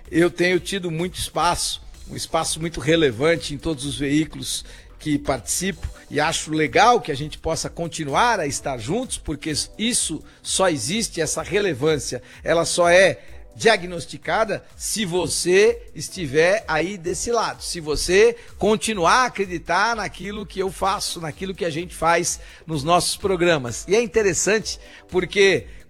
eu tenho tido muito espaço, um espaço muito relevante em todos os veículos que participo, e acho legal que a gente possa continuar a estar juntos, porque isso só existe, essa relevância, ela só é diagnosticada se você estiver aí desse lado, se você continuar a acreditar naquilo que eu faço, naquilo que a gente faz nos nossos programas. E é interessante porque